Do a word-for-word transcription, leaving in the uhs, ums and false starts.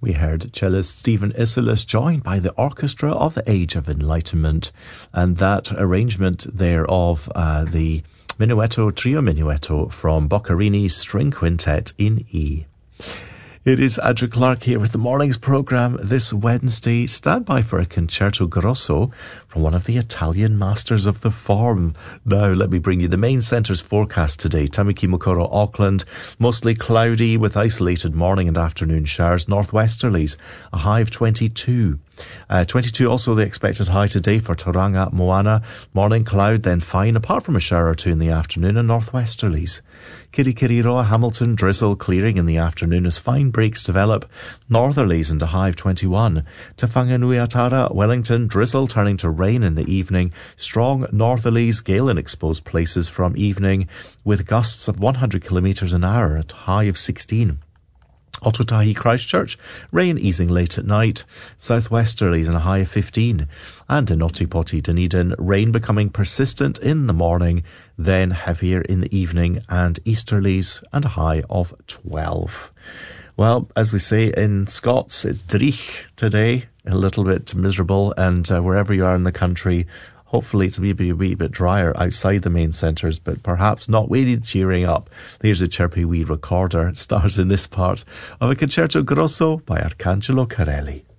We heard cellist Stephen Isserlis joined by the Orchestra of the Age of Enlightenment, and that arrangement there of uh, the Minuetto, Trio Minuetto from Boccherini's String Quintet in E. It is Andrew Clark here with the morning's programme this Wednesday. Stand by for a concerto grosso from one of the Italian masters of the form. Now, let me bring you the main centre's forecast today. Tamaki Mokoro, Auckland, mostly cloudy with isolated morning and afternoon showers. Northwesterlies, a high of twenty-two. Uh, twenty-two also the expected high today for Tauranga, Moana. Morning cloud, then fine, apart from a shower or two in the afternoon, and northwesterlies. Kirikiriroa, Hamilton, drizzle clearing in the afternoon as fine breaks develop. Northerlies and a high of twenty-one. Te Whanganuiatara, Wellington, drizzle turning to rain in the evening. Strong northerlies, gale in exposed places from evening, with gusts of one hundred kilometres an hour at high of sixteen. Ototahi, Christchurch, rain easing late at night, southwesterlies and a high of fifteen, and in Otipoti, Dunedin, rain becoming persistent in the morning, then heavier in the evening, and easterlies and a high of twelve. Well, as we say in Scots, it's dreich today, a little bit miserable, and uh, wherever you are in the country, hopefully it's maybe a wee bit drier outside the main centres, but perhaps not really cheering up. Here's a chirpy wee recorder. It stars in this part of a concerto grosso by Arcangelo Corelli.